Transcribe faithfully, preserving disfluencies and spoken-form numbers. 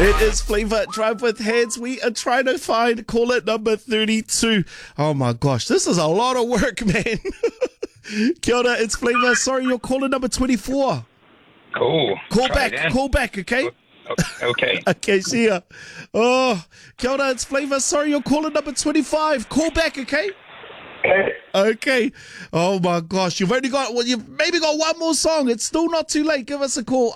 It is Flavor Drive with Hands. We are trying to find caller number thirty-two. Oh my gosh, this is a lot of work, man. Kia ora, it's Flavor. Sorry, you're caller number twenty-four. Cool. Call Try back, again. call back, okay? Okay. Okay, see ya. Oh, kia ora, it's Flavor. Sorry, you're caller number twenty-five. Call back, okay? Okay. Okay. Oh my gosh, you've only got, well, you've maybe got one more song. It's still not too late. Give us a call.